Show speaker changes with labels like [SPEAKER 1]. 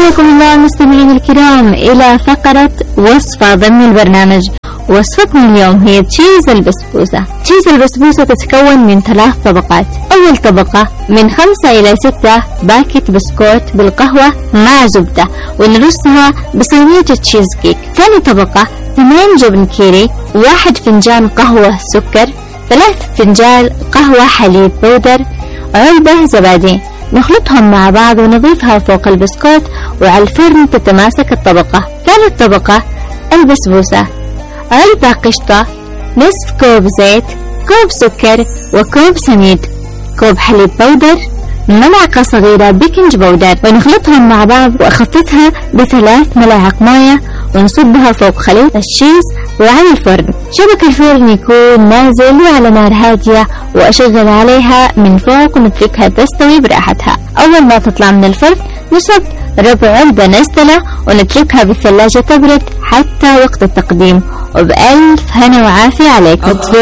[SPEAKER 1] حياكم الله مستمعين الكرام إلى فقرة وصفة ضمن البرنامج. وصفتنا اليوم هي تشيز البسبوسة. تشيز البسبوسة تتكون من 3 طبقات. أول طبقة من 5 إلى 6 باكت بسكوت بالقهوة مع زبدة ونرصها بصينية تشيز كيك. ثاني طبقة 2 جبن كيري، 1 فنجان قهوة سكر، 3 فنجان قهوة حليب بودر، علبة زبادي. نخلطهم مع بعض ونضيفها فوق البسكوت وعلى الفرن تتماسك الطبقة. ثالث طبقة البسبوسة، علبة قشطة، نصف كوب زيت، كوب سكر وكوب سميد، كوب حليب بودر، ملعقة صغيرة بيكنج بودر، ونخلطهم مع بعض وأخففها ب3 ملاعق موية ونصبها فوق خليط الشيز وعلى الفرن. شبك الفرن يكون نازل وعلى نار هادية وأشغل عليها من فوق ونتركها تستوي براحتها. أول ما تطلع من الفرن نصب ربع علبة نستلة ونتركها بالثلاجة تبرد حتى وقت التقديم. وبألف هنا وعافية عليكم.